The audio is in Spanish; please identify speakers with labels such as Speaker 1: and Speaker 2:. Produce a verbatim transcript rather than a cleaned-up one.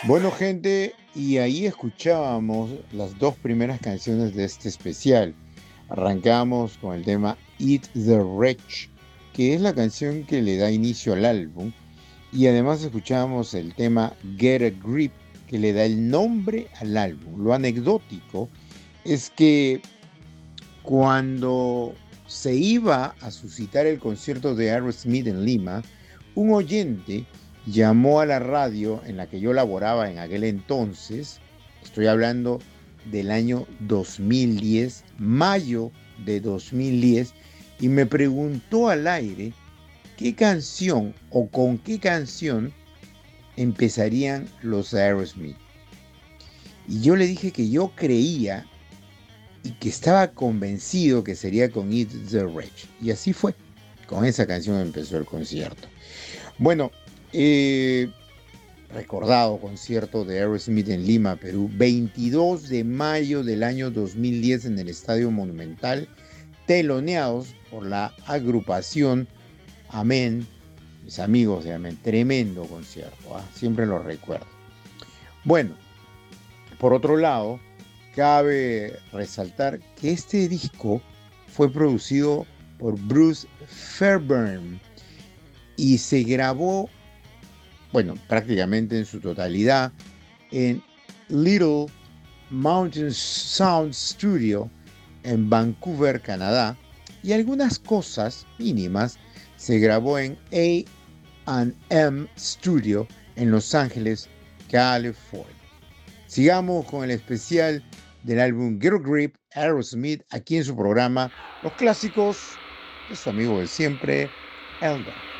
Speaker 1: Bueno, gente, y ahí escuchábamos las dos primeras canciones de este especial. Arrancamos con el tema Eat the Rich, que es la canción que le da inicio al álbum, y además escuchábamos el tema Get a Grip, que le da el nombre al álbum. Lo anecdótico es que cuando se iba a suscitar el concierto de Aerosmith en Lima, un oyente llamó a la radio en la que yo laboraba en aquel entonces, estoy hablando del año dos mil diez, mayo de dos mil diez, y me preguntó al aire qué canción o con qué canción empezarían los Aerosmith. Y yo le dije que yo creía y que estaba convencido que sería con Eat the Rich. Y así fue. Con esa canción empezó el concierto. Bueno, eh, recordado concierto de Aerosmith en Lima, Perú, veintidós de mayo del año dos mil diez en el Estadio Monumental, teloneados por la agrupación Amén, mis amigos de Amén. Tremendo concierto, ¿eh? Siempre lo recuerdo. Bueno, por otro lado, cabe resaltar que este disco fue producido por Bruce Fairbairn y se grabó, bueno, prácticamente en su totalidad en Little Mountain Sound Studio en Vancouver, Canadá, y algunas cosas mínimas se grabó en A and M Studio en Los Ángeles, California. Sigamos con el especial del álbum Get a Grip, Aerosmith, aquí en su programa Los Clásicos de su amigo de siempre, Elgar.